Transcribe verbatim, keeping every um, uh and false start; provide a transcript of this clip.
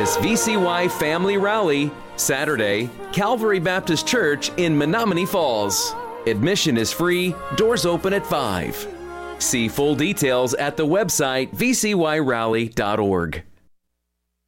this V C Y Family Rally, Saturday, Calvary Baptist Church in Menominee Falls. Admission is free, doors open at five. See full details at the website v c y rally dot org.